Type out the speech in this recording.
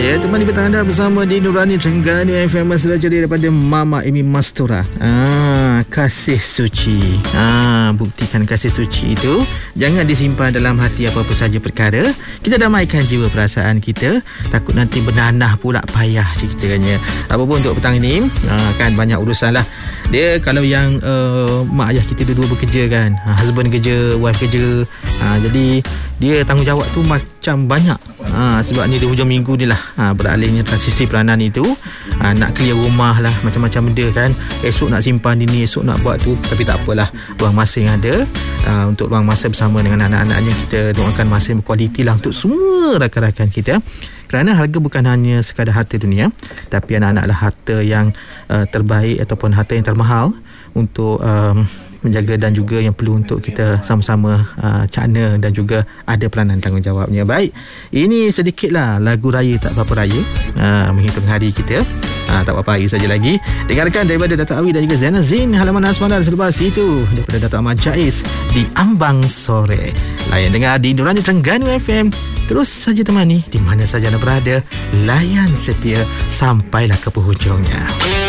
Ya, temani petang anda bersama di Nurani Terengganu FM. Sudah jadi daripada Mama Amy Mastura. Kasih suci. Buktikan kasih suci itu jangan disimpan dalam hati apa-apa saja perkara. Kita damaikan jiwa perasaan kita. Takut nanti bernanah pula payah ceritanya. Apa pun untuk petang ini, kan banyak urusan lah. Dia kalau yang mak ayah kita dua-dua bekerja kan, husband kerja, wife kerja, jadi dia tanggungjawab tu macam banyak. Sebab ni di hujung minggu ni lah beralihnya transisi peranan itu. Nak clear rumah lah, macam-macam benda kan. Esok nak simpan ini, esok nak buat tu. Tapi tak apalah, ruang masa yang ada untuk ruang masa bersama dengan anak-anaknya. Kita doakan masa yang berkualiti lah untuk semua rakan-rakan kita. Kerana harga bukan hanya sekadar harta dunia, tapi anak-anaklah harta yang terbaik ataupun harta yang termahal untuk menjaga dan juga yang perlu untuk kita sama-sama cakna dan juga ada peranan tanggungjawabnya. Baik, ini sedikitlah lagu raya tak berapa raya, menghitung hari kita. Tak berapa hari saja lagi. Dengarkan daripada Dato' Awi dan juga Zainal Zin, Halaman Asmara. Selepas itu daripada Dato' Ahmad Jais, Di Ambang Sore. Layan dengar di Nurani Terengganu FM. Terus saja temani di mana saja anda berada. Layan setia sampailah ke penghujungnya.